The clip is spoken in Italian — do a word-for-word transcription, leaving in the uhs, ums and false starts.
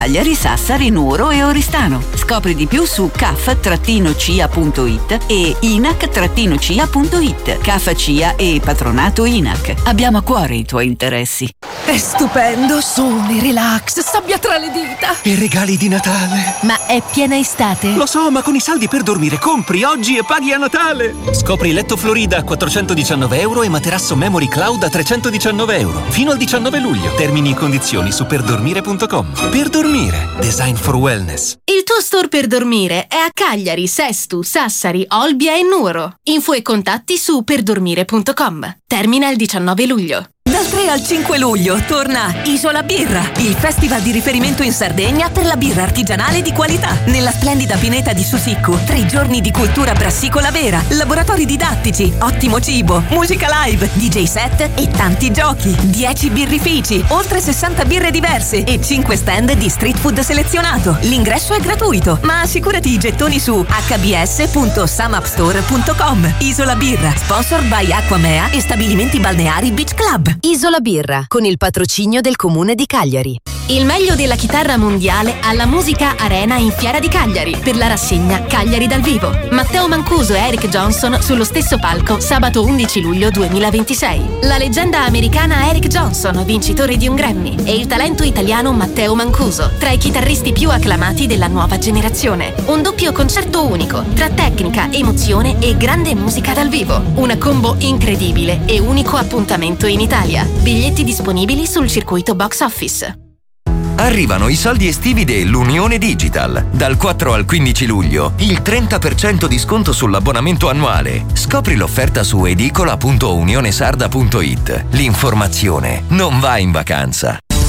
Cagliari, Sassari, Nuoro e Oristano. Scopri di più su C A F C I A punto I T e I N A C C I A punto I T. C A F C I A e Patronato I N A C. Abbiamo a cuore i tuoi interessi. È stupendo, sole, relax, sabbia tra le dita. E regali di Natale. Ma è piena estate? Lo so, ma con i saldi per dormire compri oggi e paghi a Natale. Scopri letto Florida a quattrocentodiciannove euro e materasso Memory Cloud a trecentodiciannove euro. Fino al diciannove luglio. Termini e condizioni su perdormire punto com. Per dormire. Design for wellness. Il tuo store per dormire è a Cagliari, Sestu, Sassari, Olbia e Nuoro. Info e contatti su perdormire punto com. Termina il diciannove luglio. Dal tre al cinque luglio torna Isola Birra, il festival di riferimento in Sardegna per la birra artigianale di qualità. Nella splendida pineta di Susicco, tre giorni di cultura brassicola vera, laboratori didattici, ottimo cibo, musica live, D J set e tanti giochi. dieci birrifici, oltre sessanta birre diverse e cinque stand di street food selezionato. L'ingresso è gratuito, ma assicurati i gettoni su h b s punto samupstore punto com. Isola Birra, sponsor by Aquamea e stabilimenti balneari Beach Club. Isola Birra, con il patrocinio del Comune di Cagliari. Il meglio della chitarra mondiale alla Musica Arena in Fiera di Cagliari per la rassegna Cagliari dal vivo. Matteo Mancuso e Eric Johnson sullo stesso palco sabato undici luglio duemilaventisei. La leggenda americana Eric Johnson, vincitore di un Grammy, e il talento italiano Matteo Mancuso, tra i chitarristi più acclamati della nuova generazione. Un doppio concerto unico, tra tecnica, emozione e grande musica dal vivo. Una combo incredibile e unico appuntamento in Italia. Biglietti disponibili sul circuito box office. Arrivano i saldi estivi dell'Unione Digital. Dal quattro al quindici luglio, il trenta per cento di sconto sull'abbonamento annuale. Scopri l'offerta su edicola punto unionesarda punto it. L'informazione non va in vacanza.